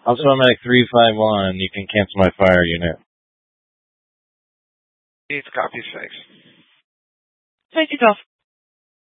Also, I'm at 351. You can cancel my fire unit. Needs copy 6. Thank you, Dolph.